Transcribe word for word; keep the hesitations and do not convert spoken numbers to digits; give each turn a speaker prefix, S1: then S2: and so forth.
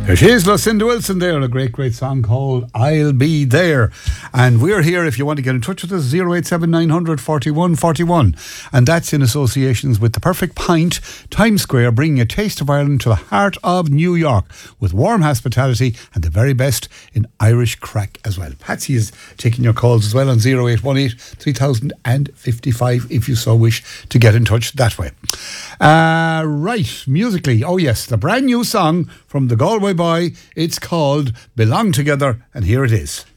S1: It is Lucinda Wilson there, a great, great song called I'll Be There. And we're here if you want to get in touch with us, oh eight seven nine hundred forty-one forty-one. And that's in associations with The Perfect Pint, Times Square, bringing a taste of Ireland to the heart of New York with warm hospitality and the very best in Irish crack as well. Patsy is taking your calls as well on oh eight one eight, three thousand fifty-five if you so wish to get in touch that way. Uh, right, musically, oh yes, the brand new song from the Galway Boy. It's called Belong Together, and here it is.